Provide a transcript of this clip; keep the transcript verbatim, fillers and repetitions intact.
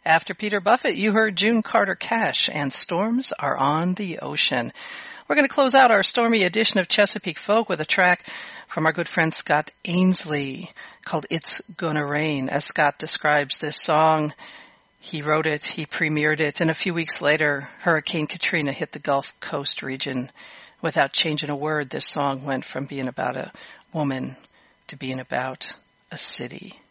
After Peter Buffett, you heard June Carter Cash and Storms Are on the Ocean. We're going to close out our stormy edition of Chesapeake Folk with a track from our good friend Scott Ainsley called It's Gonna Rain. As Scott describes this song, he wrote it, he premiered it, and a few weeks later, Hurricane Katrina hit the Gulf Coast region. Without changing a word, this song went from being about a woman to being about a city.